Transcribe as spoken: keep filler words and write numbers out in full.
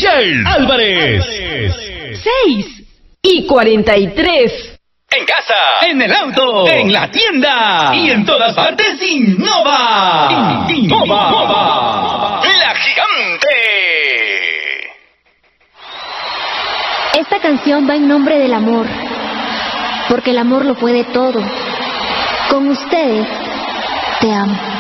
Michelle Álvarez. seis y cuarenta y tres. En casa, en el auto, en la tienda y en todas partes Innova. Innova. La gigante. Esta canción va en nombre del amor, porque el amor lo puede todo. Con ustedes, te amo.